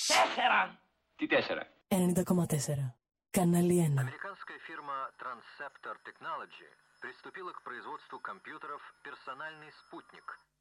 Τι 4? 90,4. Κανάλι 1. Американская фирма Transceptor Technology приступила к производству компьютеров «Персональный спутник»,